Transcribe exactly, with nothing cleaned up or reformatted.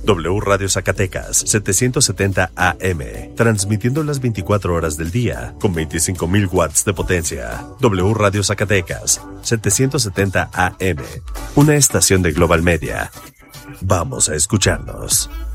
W Radio Zacatecas, setecientos setenta A M, transmitiendo las veinticuatro horas del día, con veinticinco mil watts de potencia. W Radio Zacatecas, setecientos setenta A M, una estación de Global Media. Vamos a escucharnos.